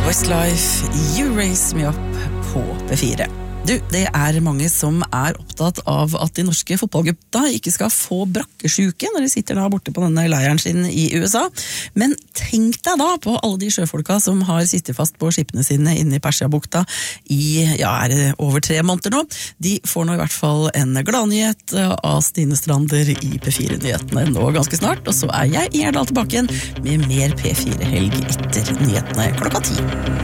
Westlife, You Raise Me Up på P4. Du, det mange som opptatt av at de norske fotballgutta ikke skal få brakkesjuke når de sitter da borte på denne leiren sin i USA. Men tenk deg da på alle de sjøfolka som har sittet fast på skipene sine inne i Persiabukta i, det over 3 måneder nå. De får nå i hvert fall en gladnyhet av Stine Strander i P4-nyhetene nå ganske snart. Og så jeg Gjerdal tilbake igjen med mer P4-helg etter nyhetene klokka 10.